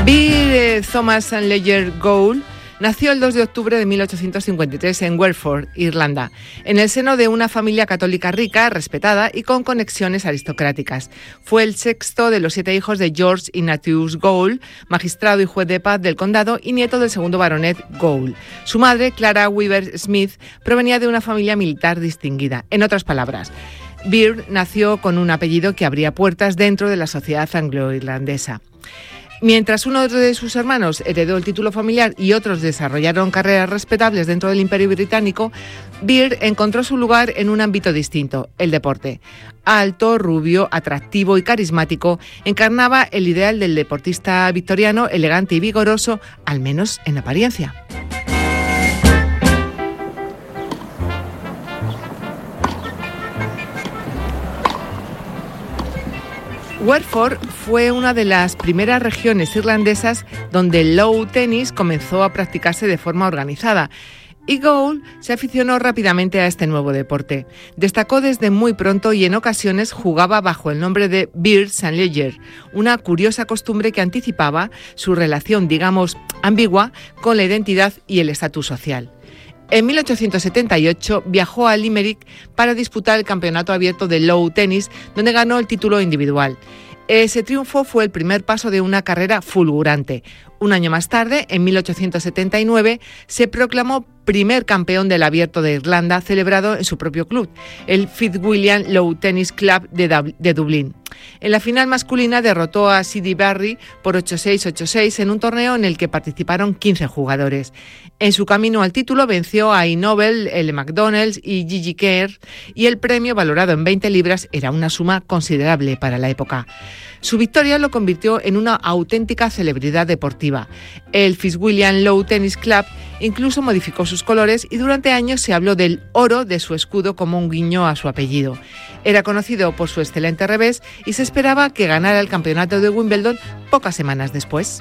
Beer Thomas Ledger Gould nació el 2 de octubre de 1853 en Welford, Irlanda, en el seno de una familia católica rica, respetada y con conexiones aristocráticas. Fue el sexto de los 7 hijos de George Ignatius Gould, magistrado y juez de paz del condado y nieto del segundo baronet Gould. Su madre, Clara Weaver Smith, provenía de una familia militar distinguida. En otras palabras, Beer nació con un apellido que abría puertas dentro de la sociedad anglo-irlandesa. Mientras uno de sus hermanos heredó el título familiar y otros desarrollaron carreras respetables dentro del Imperio Británico, Beer encontró su lugar en un ámbito distinto, el deporte. Alto, rubio, atractivo y carismático, encarnaba el ideal del deportista victoriano, elegante y vigoroso, al menos en apariencia. Welford fue una de las primeras regiones irlandesas donde el lawn tenis comenzó a practicarse de forma organizada, y Gould se aficionó rápidamente a este nuevo deporte. Destacó desde muy pronto y en ocasiones jugaba bajo el nombre de Beer St. Ledger, una curiosa costumbre que anticipaba su relación, digamos, ambigua con la identidad y el estatus social. En 1878 viajó a Limerick para disputar el campeonato abierto de lawn tenis, donde ganó el título individual. Ese triunfo fue el primer paso de una carrera fulgurante. Un año más tarde, en 1879, se proclamó primer campeón del Abierto de Irlanda, celebrado en su propio club, el Fitzwilliam Lawn Tennis Club de Dublín. En la final masculina derrotó a Sidney Barry por 8-6, 8-6 en un torneo en el que participaron 15 jugadores. En su camino al título venció a Nobel, L. McDonald y Gigi Kerr, y el premio, valorado en 20 libras, era una suma considerable para la época. Su victoria lo convirtió en una auténtica celebridad deportiva. El Fitzwilliam Lawn Tennis Club incluso modificó sus colores y durante años se habló del oro de su escudo como un guiño a su apellido. Era conocido por su excelente revés y se esperaba que ganara el campeonato de Wimbledon pocas semanas después.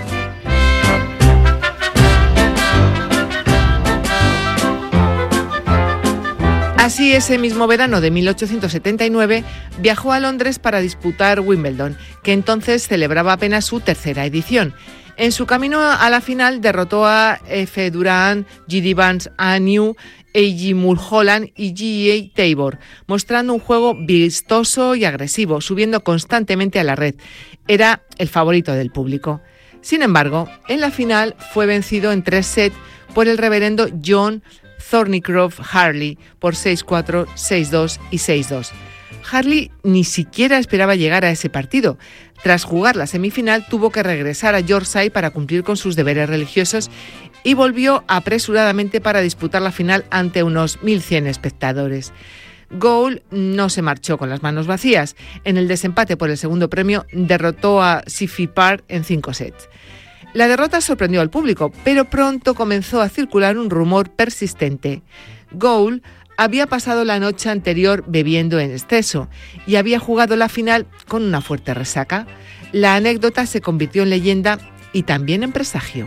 Así, ese mismo verano de 1879, viajó a Londres para disputar Wimbledon, que entonces celebraba apenas su tercera edición. En su camino a la final derrotó a F. Durant, G.D. Vance Agnew, A.G. Mulholland y G.A. Tabor, mostrando un juego vistoso y agresivo, subiendo constantemente a la red. Era el favorito del público. Sin embargo, en la final fue vencido en 3 sets por el reverendo John Thornycroft Harley por 6-4, 6-2 y 6-2. Harley ni siquiera esperaba llegar a ese partido. Tras jugar la semifinal, tuvo que regresar a Yorkshire para cumplir con sus deberes religiosos y volvió apresuradamente para disputar la final ante unos 1.100 espectadores. Gould no se marchó con las manos vacías. En el desempate por el segundo premio, derrotó a Siffy Park en 5 sets. La derrota sorprendió al público, pero pronto comenzó a circular un rumor persistente. Gould había pasado la noche anterior bebiendo en exceso y había jugado la final con una fuerte resaca. La anécdota se convirtió en leyenda y también en presagio.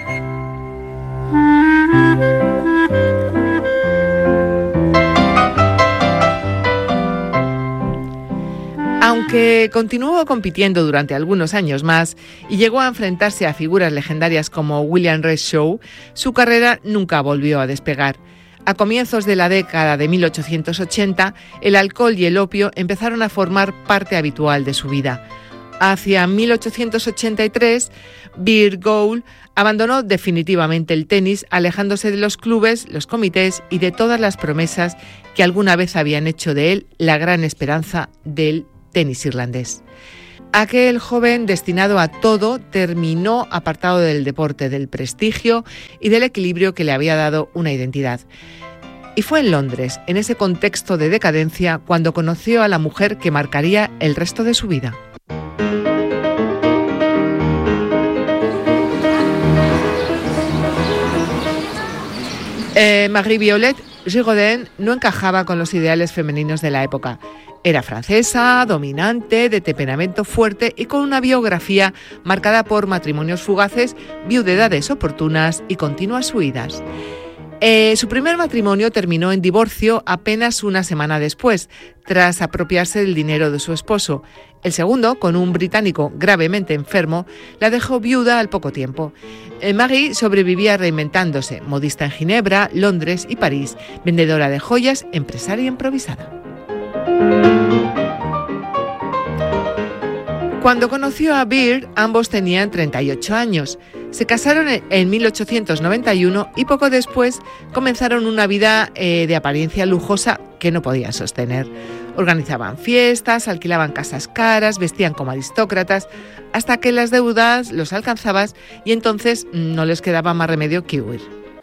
Aunque continuó compitiendo durante algunos años más y llegó a enfrentarse a figuras legendarias como William Rees Shaw, su carrera nunca volvió a despegar. A comienzos de la década de 1880, el alcohol y el opio empezaron a formar parte habitual de su vida. Hacia 1883, Beer Gould abandonó definitivamente el tenis, alejándose de los clubes, los comités y de todas las promesas que alguna vez habían hecho de él la gran esperanza del tenis irlandés. Aquel joven destinado a todo terminó apartado del deporte, del prestigio y del equilibrio que le había dado una identidad. Y fue en Londres, en ese contexto de decadencia, cuando conoció a la mujer que marcaría el resto de su vida. Marie-Violette Girondin no encajaba con los ideales femeninos de la época. Era francesa, dominante, de temperamento fuerte y con una biografía marcada por matrimonios fugaces, viudedades oportunas y continuas huidas. Su primer matrimonio terminó en divorcio apenas una semana después, tras apropiarse del dinero de su esposo. El segundo, con un británico gravemente enfermo, la dejó viuda al poco tiempo. Marie sobrevivía reinventándose, modista en Ginebra, Londres y París, vendedora de joyas, empresaria improvisada. Cuando conoció a Beard, ambos tenían 38 años. Se casaron en 1891 y poco después comenzaron una vida de apariencia lujosa que no podían sostener. Organizaban fiestas, alquilaban casas caras, vestían como aristócratas, hasta que las deudas los alcanzaban y entonces no les quedaba más remedio que huir.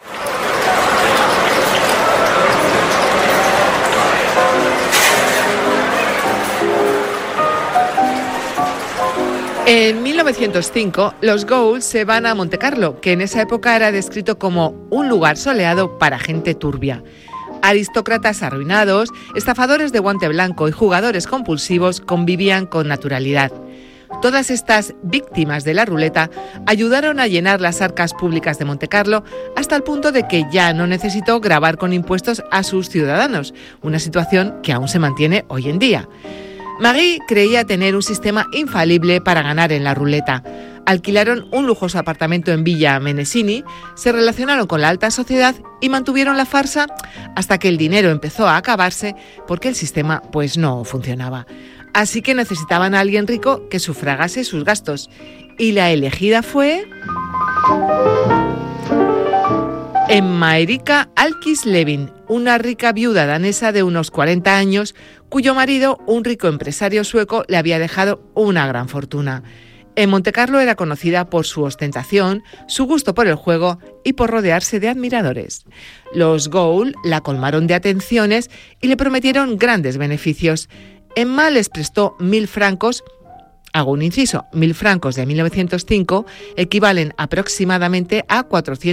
En 1905, los Gould se van a Montecarlo, que en esa época era descrito como un lugar soleado para gente turbia. Aristócratas arruinados, estafadores de guante blanco y jugadores compulsivos convivían con naturalidad. Todas estas víctimas de la ruleta ayudaron a llenar las arcas públicas de Montecarlo hasta el punto de que ya no necesitó gravar con impuestos a sus ciudadanos, una situación que aún se mantiene hoy en día. Marie creía tener un sistema infalible para ganar en la ruleta. Alquilaron un lujoso apartamento en Villa Menesini, se relacionaron con la alta sociedad y mantuvieron la farsa hasta que el dinero empezó a acabarse porque el sistema pues no funcionaba. Así que necesitaban a alguien rico que sufragase sus gastos. Y la elegida fue Emma Erika Alkis-Levin, una rica viuda danesa de unos 40 años, cuyo marido, un rico empresario sueco, le había dejado una gran fortuna. En Montecarlo era conocida por su ostentación, su gusto por el juego y por rodearse de admiradores. Los Gould la colmaron de atenciones y le prometieron grandes beneficios. Emma les prestó 1.000 francos. Hago un inciso, 1.000 francos de 1905 equivalen aproximadamente a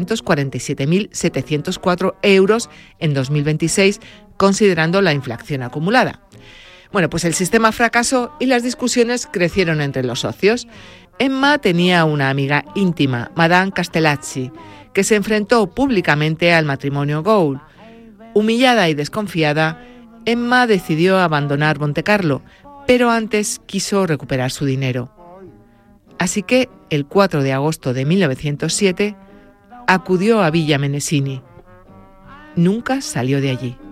447.704 euros en 2026, considerando la inflación acumulada. Bueno, pues el sistema fracasó y las discusiones crecieron entre los socios. Emma tenía una amiga íntima, Madame Castellacci, que se enfrentó públicamente al matrimonio Gould. Humillada y desconfiada, Emma decidió abandonar Montecarlo, pero antes quiso recuperar su dinero. Así que, el 4 de agosto de 1907, acudió a Villa Menesini. Nunca salió de allí.